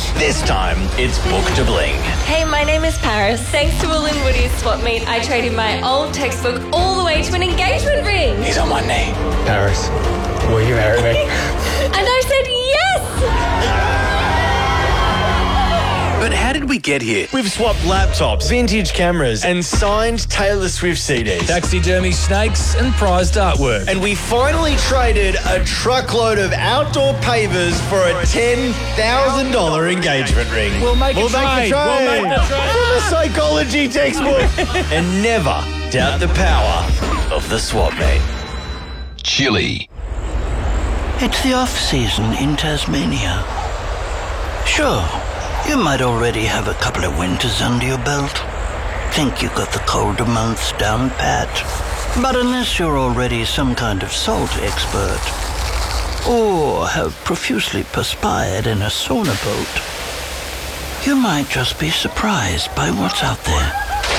This time, it's Book to Bling. Hey, my name is Paris. Thanks to Will and Woody's swap meet, I traded my old textbook all the way to an engagement ring. He's on one knee. Paris, will you marry me? And I said yes! But how did we get here? We've swapped laptops, vintage cameras, and signed Taylor Swift CDs. Taxidermy snakes and prized artwork. And we finally traded a truckload of outdoor pavers for a $10,000 engagement ring. We'll make a trade. From a psychology textbook. And never doubt the power of the swap meet. Chili. It's the off-season in Tasmania. Sure, you might already have a couple of winters under your belt. Think you got the colder months down pat. But unless you're already some kind of salt expert, or have profusely perspired in a sauna boat, you might just be surprised by what's out there.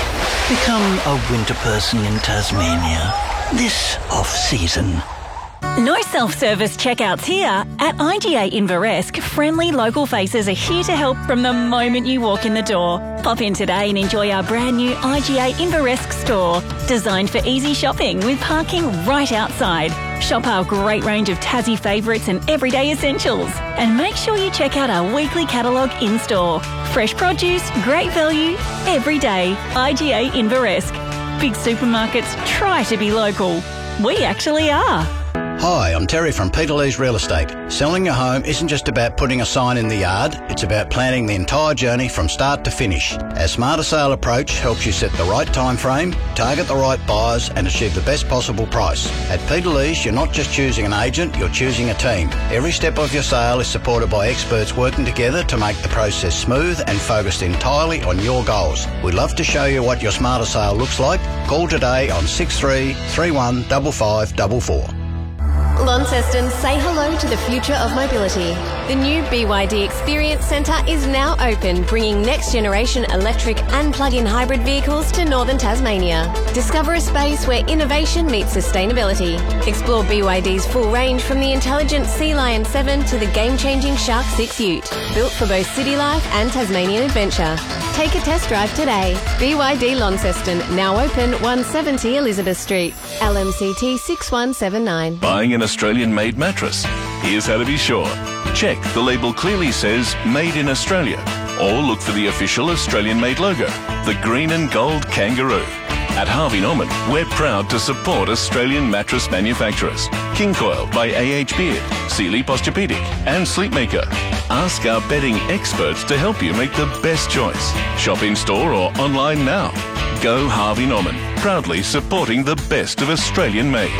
Become a winter person in Tasmania this off-season. No self-service checkouts here. At IGA Inveresk, friendly local faces are here to help from the moment you walk in the door. Pop in today and enjoy our brand new IGA Inveresk store, designed for easy shopping with parking right outside. Shop our great range of Tassie favourites and everyday essentials. And make sure you check out our weekly catalogue in-store. Fresh produce, great value, every day. IGA Inveresk. Big supermarkets try to be local. We actually are. Hi, I'm Terry from Peter Lee's Real Estate. Selling your home isn't just about putting a sign in the yard, it's about planning the entire journey from start to finish. Our Smarter Sale approach helps you set the right time frame, target the right buyers and achieve the best possible price. At Peter Lee's, you're not just choosing an agent, you're choosing a team. Every step of your sale is supported by experts working together to make the process smooth and focused entirely on your goals. We'd love to show you what your Smarter Sale looks like. Call today on 63 31 5544. Launceston, say hello to the future of mobility. The new BYD Experience Centre is now open, bringing next-generation electric and plug-in hybrid vehicles to northern Tasmania. Discover a space where innovation meets sustainability. Explore BYD's full range from the intelligent Sea Lion 7 to the game-changing Shark 6 Ute, built for both city life and Tasmanian adventure. Take a test drive today. BYD Launceston, now open 170 Elizabeth Street. LMCT 6179. Buying an Australian-made mattress? Here's how to be sure. Check the label clearly says Made in Australia, or look for the official Australian-made logo, the green and gold kangaroo. At Harvey Norman, we're proud to support Australian mattress manufacturers. King Coil by A.H. Beard, Sealy Posturepedic and Sleepmaker. Ask our bedding experts to help you make the best choice. Shop in-store or online now. Go Harvey Norman, proudly supporting the best of Australian-made.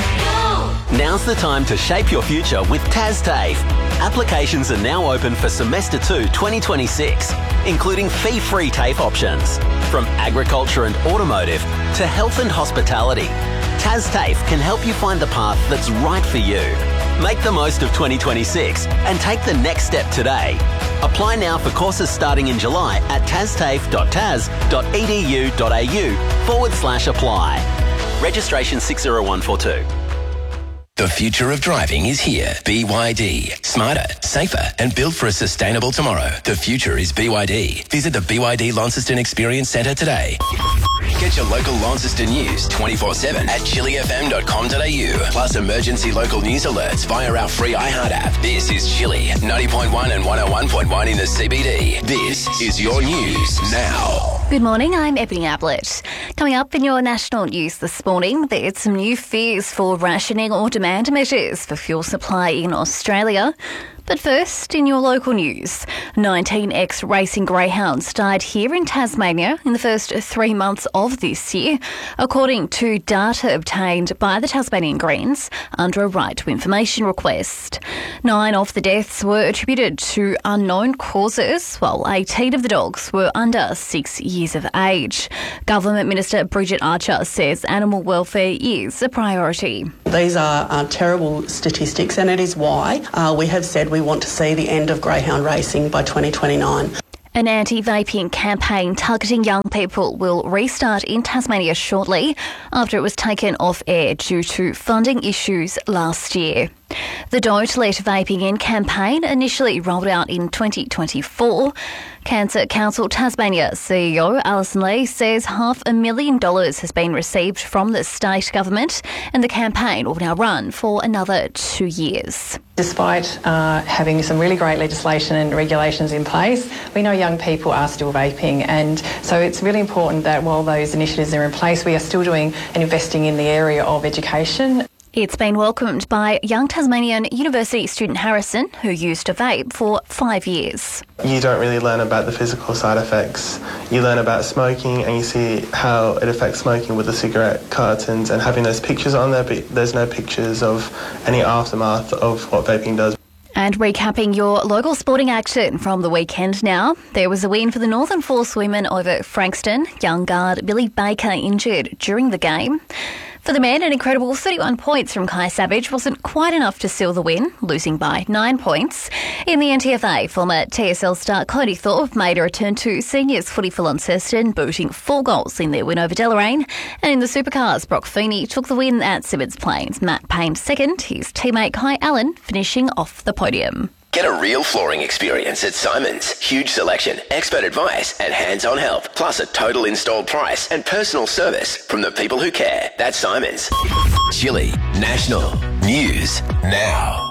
Now's the time to shape your future with TasTAFE. Applications are now open for Semester 2 2026, including fee-free TAFE options. From agriculture and automotive to health and hospitality, TasTAFE can help you find the path that's right for you. Make the most of 2026 and take the next step today. Apply now for courses starting in July at tastafe.tas.edu.au/apply. Registration 60142. The future of driving is here. BYD. Smarter, safer, and built for a sustainable tomorrow. The future is BYD. Visit the BYD Launceston Experience Centre today. Get your local Launceston news 24/7 at chilifm.com.au. Plus emergency local news alerts via our free iHeart app. This is Chili, 90.1 and 101.1 in the CBD. This is your news now. Good morning, I'm Ebony Ablett. Coming up in your national news this morning, there's some new fears for rationing or demand measures for fuel supply in Australia. But first, in your local news, 19 ex-racing greyhounds died here in Tasmania in the first 3 months of this year, according to data obtained by the Tasmanian Greens under a right to information request. 9 of the deaths were attributed to unknown causes, while 18 of the dogs were under 6 years of age. Government Minister Bridget Archer says animal welfare is a priority. These are terrible statistics, and it is why we have said we want to see the end of greyhound racing by 2029. An anti-vaping campaign targeting young people will restart in Tasmania shortly after it was taken off air due to funding issues last year. The Don't Let Vaping In campaign, initially rolled out in 2024. Cancer Council Tasmania CEO Alison Lee says $500,000 has been received from the state government, and the campaign will now run for another 2 years. Despite having some really great legislation and regulations in place, we know young people are still vaping, and so it's really important that while those initiatives are in place, we are still doing and investing in the area of education. It's been welcomed by young Tasmanian University student Harrison, who used to vape for 5 years. You don't really learn about the physical side effects. You learn about smoking and you see how it affects smoking with the cigarette cartons and having those pictures on there, but there's no pictures of any aftermath of what vaping does. And recapping your local sporting action from the weekend now, there was a win for the Northern Force women over Frankston. Young guard Billy Baker injured during the game. For the men, an incredible 31 points from Kai Savage wasn't quite enough to seal the win, losing by 9 points. In the NTFA, former TSL star Cody Thorpe made a return to seniors footy for Launceston, booting 4 goals in their win over Deloraine. And in the Supercars, Brock Feeney took the win at Symonds Plains. Matt Payne second, his teammate Kai Allen finishing off the podium. Get a real flooring experience at Simons. Huge selection, expert advice and hands-on help. Plus a total installed price and personal service from the people who care. That's Simons. Chili National News Now.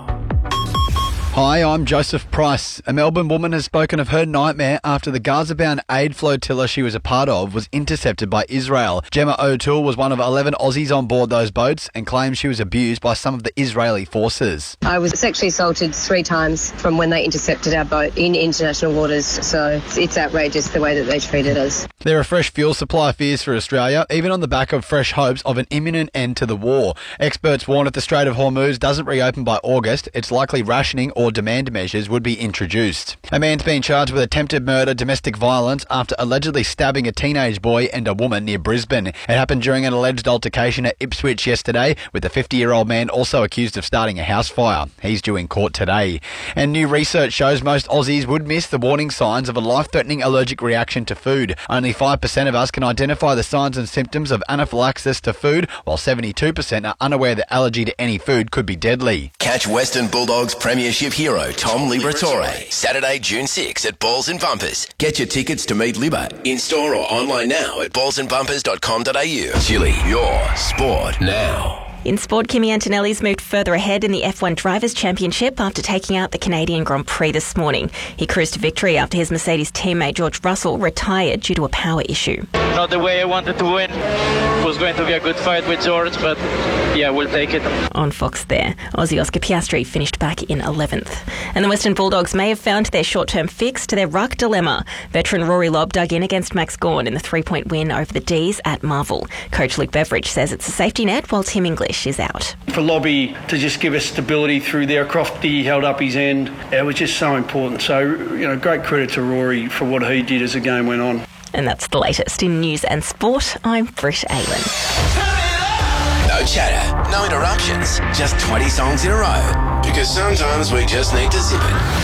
Hi, I'm Joseph Price. A Melbourne woman has spoken of her nightmare after the Gaza-bound aid flotilla she was a part of was intercepted by Israel. Gemma O'Toole was one of 11 Aussies on board those boats and claims she was abused by some of the Israeli forces. I was sexually assaulted 3 times from when they intercepted our boat in international waters, so it's outrageous the way that they treated us. There are fresh fuel supply fears for Australia, even on the back of fresh hopes of an imminent end to the war. Experts warn if the Strait of Hormuz doesn't reopen by August, it's likely rationing or demand measures would be introduced. A man's been charged with attempted murder, domestic violence, after allegedly stabbing a teenage boy and a woman near Brisbane. It happened during an alleged altercation at Ipswich yesterday, with the 50-year-old man also accused of starting a house fire. He's due in court today. And new research shows most Aussies would miss the warning signs of a life-threatening allergic reaction to food. Only 5% of us can identify the signs and symptoms of anaphylaxis to food, while 72% are unaware that allergy to any food could be deadly. Catch Western Bulldogs Premiership hero Tom Liberatore Saturday, June 6 at Balls and Bumpers. Get your tickets to meet Libba in-store or online now at ballsandbumpers.com.au. Chili, your sport now. In sport, Kimi Antonelli's moved further ahead in the F1 Drivers' Championship after taking out the Canadian Grand Prix this morning. He cruised to victory after his Mercedes teammate George Russell retired due to a power issue. Not the way I wanted to win. It was going to be a good fight with George, but yeah, we'll take it. On Fox there, Aussie Oscar Piastri finished back in 11th. And the Western Bulldogs may have found their short-term fix to their ruck dilemma. Veteran Rory Lobb dug in against Max Gawn in the 3-point win over the D's at Marvel. Coach Luke Beveridge says it's a safety net while Tim English is out. For Lobby to just give us stability through there, Crofty held up his end. It was just so important. So, great credit to Rory for what he did as the game went on. And that's the latest in news and sport. I'm Britt Aylan. No chatter, no interruptions, just 20 songs in a row. Because sometimes we just need to zip it.